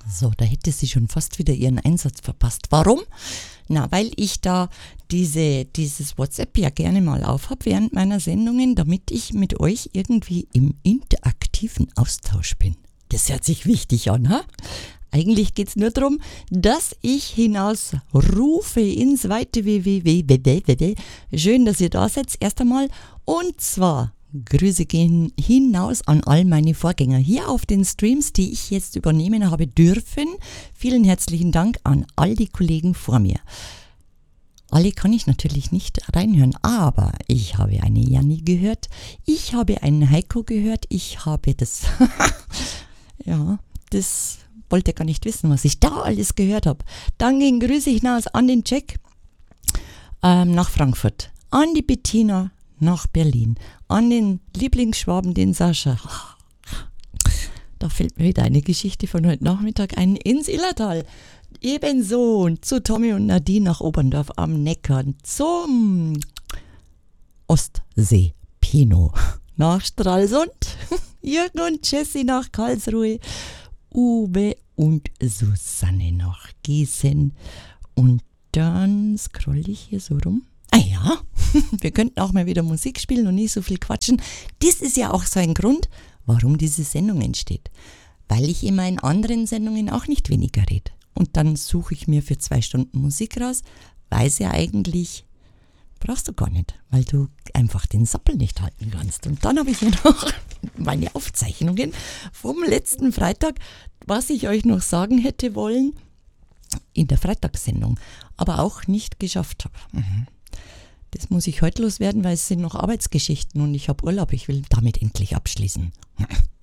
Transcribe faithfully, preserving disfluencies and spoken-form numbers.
So, da hätte sie schon fast wieder ihren Einsatz verpasst. Warum? Na, weil ich da diese, dieses WhatsApp ja gerne mal aufhab während meiner Sendungen, damit ich mit euch irgendwie im interaktiven Austausch bin. Das hört sich wichtig an, ha? Eigentlich geht's nur darum, dass ich hinaus rufe ins weite W W W. Schön, dass ihr da seid, erst einmal. Und zwar Grüße gehen hinaus an all meine Vorgänger hier auf den Streams, die ich jetzt übernehmen habe dürfen. Vielen herzlichen Dank an all die Kollegen vor mir. Alle kann ich natürlich nicht reinhören, aber ich habe eine Janni gehört, ich habe einen Heiko gehört, ich habe das, ja, das wollte gar nicht wissen, was ich da alles gehört habe. Dann gehen Grüße hinaus an den Jack ähm, nach Frankfurt, an die Bettina nach Berlin, an den Lieblingsschwaben, den Sascha. Da fällt mir wieder eine Geschichte von heute Nachmittag ein, ins Illertal. Ebenso und zu Tommy und Nadine nach Oberndorf am Neckar, zum Ostsee Pino nach Stralsund, Jürgen und Jessie nach Karlsruhe, Uwe und Susanne nach Gießen. Und dann scroll ich hier so rum. Ah ja, wir könnten auch mal wieder Musik spielen und nicht so viel quatschen. Das ist ja auch so ein Grund, warum diese Sendung entsteht. Weil ich in meinen anderen Sendungen auch nicht weniger rede. Und dann suche ich mir für zwei Stunden Musik raus, weiß ja eigentlich, brauchst du gar nicht, weil du einfach den Sappel nicht halten kannst. Und dann habe ich ja noch meine Aufzeichnungen vom letzten Freitag, was ich euch noch sagen hätte wollen in der Freitagssendung, aber auch nicht geschafft habe. Mhm. Das muss ich heute loswerden, weil es sind noch Arbeitsgeschichten und ich habe Urlaub. Ich will damit endlich abschließen.